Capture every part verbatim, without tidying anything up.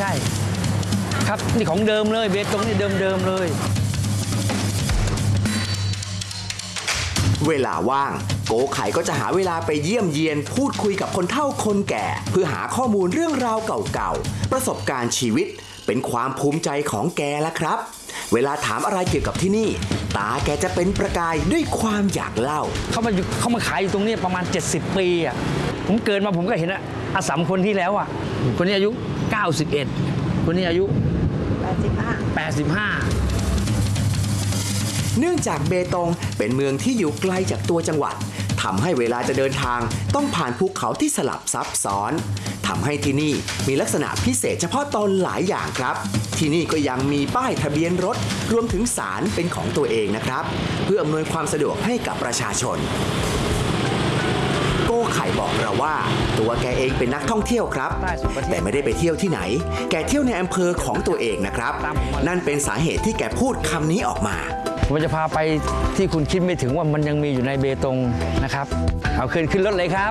ช่ครับนี่ของเดิมเลยเบตงนี่เดิมๆเลยเวลาว่างโกไข่ก็จะหาเวลาไปเยี่ยมเยียนพูดคุยกับคนเฒ่าคนแก่เพื่อหาข้อมูลเรื่องราวเก่าๆประสบการณ์ชีวิตเป็นความภูมิใจของแกละครับเวลาถามอะไรเกี่ยวกับที่นี่ตาแกจะเป็นประกายด้วยความอยากเล่าเขามาเขามาขายอยู่ตรงนี้ประมาณเจ็ดสิบปีอ่ะผมเกิดมาผมก็เห็นอาสามคนที่แล้วอ่ะคนนี้อายุเก้าสิบเอ็ดคนนี้อายุแปดสิบห้า แปดสิบห้าเนื่องจากเบตงเป็นเมืองที่อยู่ไกลจากตัวจังหวัดทำให้เวลาจะเดินทางต้องผ่านภูเขาที่สลับซับซ้อนทำให้ที่นี่มีลักษณะพิเศษเฉพาะตนหลายอย่างครับที่นี่ก็ยังมีป้ายทะเบียนรถรวมถึงศาลเป็นของตัวเองนะครับเพื่ออำนวยความสะดวกให้กับประชาชนโกไข่บอกเราว่าตัวแกเองเป็นนักท่องเที่ยวครับแต่ไม่ได้ไปเที่ยวที่ไหนแกเที่ยวในอำเภอของตัวเองนะครับนั่นเป็นสาเหตุที่แกพูดคำนี้ออกมาผมจะพาไปที่คุณคิดไม่ถึงว่ามันยังมีอยู่ในเบตงนะครับเอาขึ้นขึ้นรถเลยครับ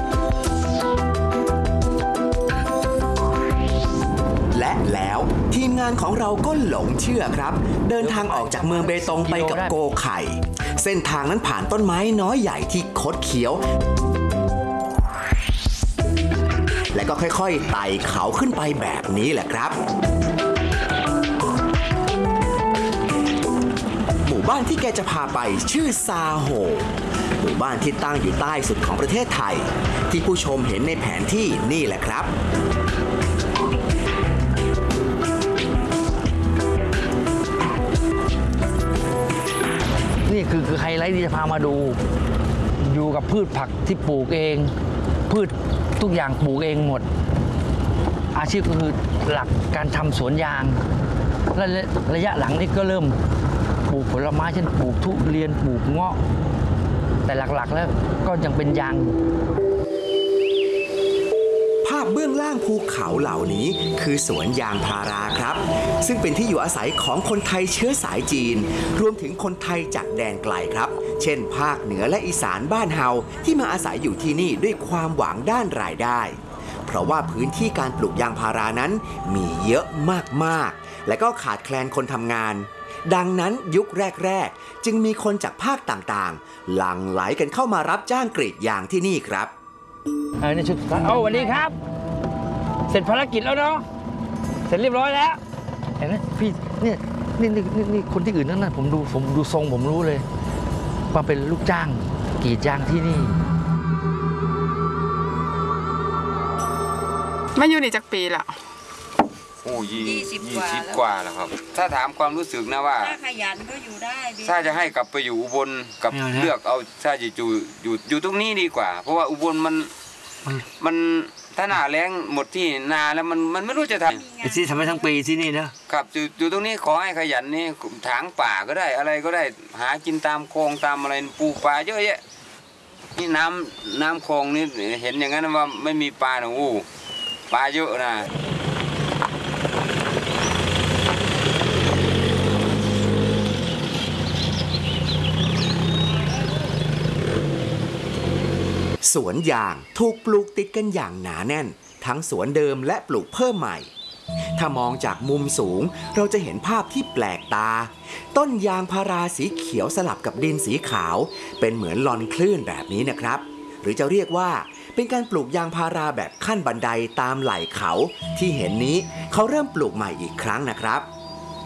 และแล้วทีมงานของเราก็หลงเชื่อครับเดินทางออกจากเมืองเบตงไปกับโกไข่เส้นทางนั้นผ่านต้นไม้น้อยใหญ่ที่คดเคี้ยวและก็ค่อยๆไต่เขาขึ้นไปแบบนี้แหละครับหมู่บ้านที่แกจะพาไปชื่อซาโฮหมู่บ้านที่ตั้งอยู่ใต้สุดของประเทศไทยที่ผู้ชมเห็นในแผนที่นี่แหละครับนี่คือคือไฮไลท์ที่จะพามาดูอยู่กับพืชผักที่ปลูกเองพืชทุกอย่างปลูกเองหมดอาชีพก็คือหลักการทำสวนยางและระยะหลังนี้ก็เริ่มปลูกผลไม้เช่นปลูกทุเรียนปลูกเงาะแต่หลักๆแล้วก็ยังเป็นยางภาพเบื้องล่างภูเขาเหล่านี้คือสวนยางพาราครับซึ่งเป็นที่อยู่อาศัยของคนไทยเชื้อสายจีนรวมถึงคนไทยจากแดนไกลครับเช่นภาคเหนือและอีสานบ้านเฮาที่มาอาศัยอยู่ที่นี่ด้วยความหวังด้านรายได้เพราะว่าพื้นที่การปลูกยางพารานั้นมีเยอะมากๆและก็ขาดแคลนคนทำงานดังนั้นยุคแรกๆจึงมีคนจากภาคต่างๆหลั่งไหลกันเข้ามารับจ้างกรีดยางที่นี่ครับเออในชุดโอ้สวัสดีครับเสร็จภารกิจแล้วเนาะเสร็จเรียบร้อยแล้วเห็นไหมพี่เนี่ยนี่นี่นี่นี่คนที่อื่นนั่นนะผมดูผมดูทรงผมรู้เลยว่าเป็นลูกจ้างกรีดยางที่นี่มาอยู่นี่จากปีละโอ้ยี่สิบกว่าแล้วครับถ้าถามความรู้สึกนะว่าถ้าขยันก็อยู่ได้ถ้าจะให้กลับไปอยู่อุบลกับเลือกเอาถ้าจะอยู่อยู่อยู่ตรงนี้ดีกว่าเพราะว่าอุบลมันมันถ้าหน้าแล้งหมดที่นาแล้วมันมันไม่รู้จะทำที่ทำให้ทั้งปีที่นี่นะครับอยู่อยู่ตรงนี้ขอให้ขยันนี่ถางป่าก็ได้อะไรก็ได้หากินตามคลองตามอะไรปลูกปลาเยอะแยะนี่น้ำน้ำคลองนี่เห็นอย่างนั้นว่าไม่มีปลาหนูปลาเยอะนะสวนยางถูกปลูกติดกันอย่างหนาแน่นทั้งสวนเดิมและปลูกเพิ่มใหม่ถ้ามองจากมุมสูงเราจะเห็นภาพที่แปลกตาต้นยางพาราสีเขียวสลับกับดินสีขาวเป็นเหมือนลอนคลื่นแบบนี้นะครับหรือจะเรียกว่าเป็นการปลูกยางพาราแบบขั้นบันไดตามไหล่เขาที่เห็นนี้เขาเริ่มปลูกใหม่อีกครั้งนะครับ